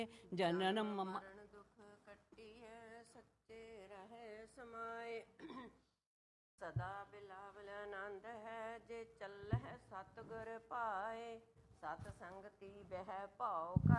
ਜਨਨ ਮਰਨ ਦੁਖ ਕੱਟੀਐ ਸੱਚੇ ਰਹਿ ਸਮਾਏ। ਸਦਾ ਬਿਲਾਵਲ ਆਨੰਦ ਹੈ ਜੇ ਚੱਲਹਿ ਸਤਿਗੁਰ ਭਾਏ। ਸਤ ਸੰਗਤੀ ਬਹਿ ਭਾਉ ਕਰ